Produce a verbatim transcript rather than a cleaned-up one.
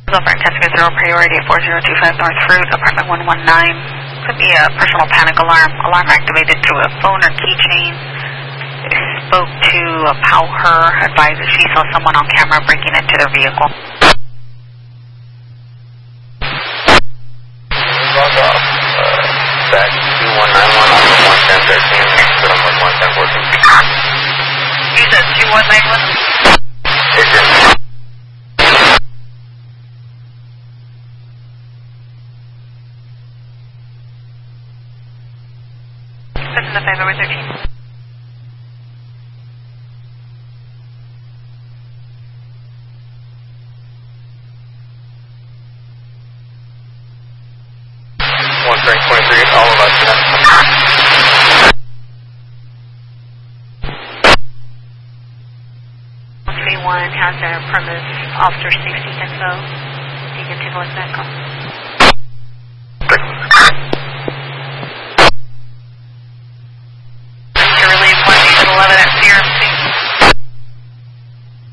Over Intensive Zero Priority four zero two five North Fruit, apartment one one nine. Could be a personal panic alarm. Alarm activated through a phone or keychain. Spoke to a PowHer, advised that she saw someone on camera breaking into their vehicle. Log off. Uh, back two one nine one on the one ten thirteen, but I'm on one ten fourteen. You said two one nine one? It's in. This is the five over thirteen. one Frank twenty-three, all of us. one three one has a premise officer safety info. You can take a look at that call.